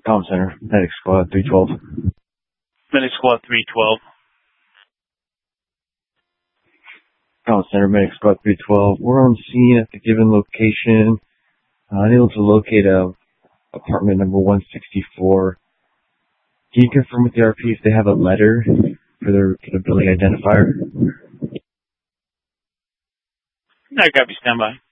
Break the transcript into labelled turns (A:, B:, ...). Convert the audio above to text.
A: Comm Center, Medic Squad 312.
B: Medic Squad 312.
A: Comm Center, Medic Squad 312. We're on scene at the given location, unable to locate apartment number 164. Can you confirm with the RP if they have a letter for their building identifier?
B: I got you, stand by.